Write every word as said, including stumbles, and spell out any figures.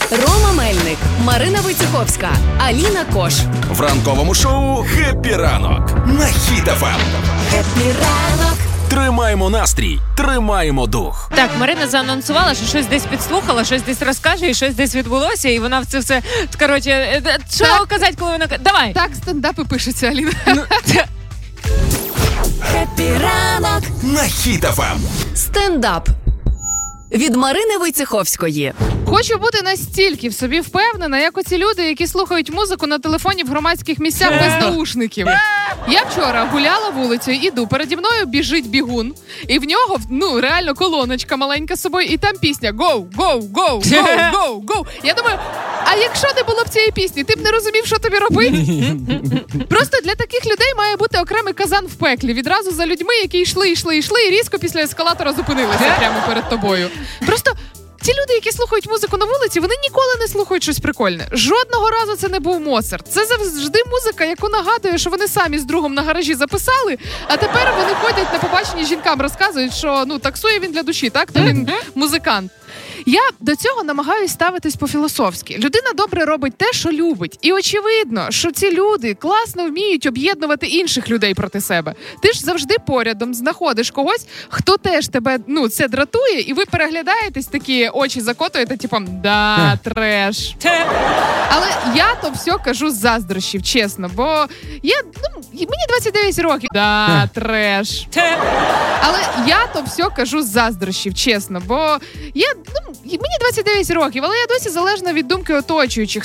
Рома Мельник, Марина Войцеховська, Аліна Кош. В ранковому шоу «Хеппі ранок» на Хіт еф ем. Хеппі ранок. Тримаємо настрій, тримаємо дух. Так, Марина заанонсувала, що щось десь підслухала, щось десь розкаже, і щось десь відбулося, і вона в це все, коротше, що Так. казати, коли вона... Давай! Так стендапи пишуться, Аліна. Ну, це... Хеппі ранок. На Хіт еф ем. Стендап. Від Марини Войцеховської. Хочу бути настільки в собі впевнена, як оці люди, які слухають музику на телефоні в громадських місцях без наушників. Я вчора гуляла вулицею, іду, переді мною біжить бігун, і в нього, ну, реально колоночка маленька з собою, і там пісня «Go, go, go, go, go, go». Я думаю, а якщо не було б цієї пісні, ти б не розумів, що тобі робити? Просто для таких людей має бути окремий казан в пеклі, відразу за людьми, які йшли, йшли, йшли, і різко після ескалатора зупинилися прямо перед тобою. Просто ті люди, які слухають музику на вулиці, вони ніколи не слухають щось прикольне. Жодного разу це не був Моцарт. Це завжди музика, яку нагадує, що вони самі з другом на гаражі записали, а тепер вони ходять на побачення жінкам, розказують, що ну таксує він для душі, так? То він музикант. Я до цього намагаюсь ставитись по-філософськи. Людина добре робить те, що любить. І очевидно, що ці люди класно вміють об'єднувати інших людей проти себе. Ти ж завжди порядом знаходиш когось, хто теж тебе, ну, це дратує, і ви переглядаєтесь такі, очі закотуєте, типом, да, треш. Але я то все кажу з заздрощів, чесно, бо я, ну, мені двадцять дев'ять років. Да, треш. Але я то все кажу з заздрощів, чесно, бо я, ну, мені двадцять дев'ять років, але я досі залежна від думки оточуючих.